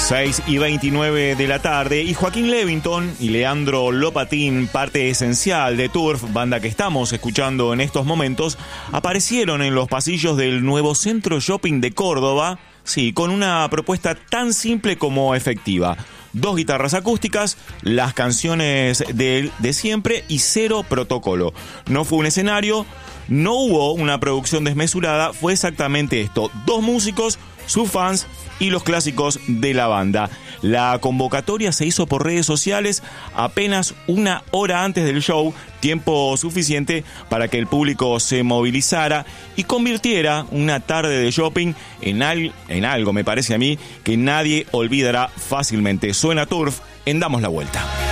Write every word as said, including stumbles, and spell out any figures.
seis y veintinueve de la tarde, y Joaquín Levington y Leandro Lopatín, parte esencial de Turf, banda que estamos escuchando en estos momentos, aparecieron en los pasillos del nuevo Centro Shopping de Córdoba, sí, con una propuesta tan simple como efectiva. Dos guitarras acústicas, las canciones de, de siempre y cero protocolo. No fue un escenario, no hubo una producción desmesurada, fue exactamente esto: dos músicos, sus fans y los clásicos de la banda. La convocatoria se hizo por redes sociales apenas una hora antes del show, tiempo suficiente para que el público se movilizara y convirtiera una tarde de shopping en, al, en algo, me parece a mí, que nadie olvidará fácilmente. Suena Turf en Damos la Vuelta.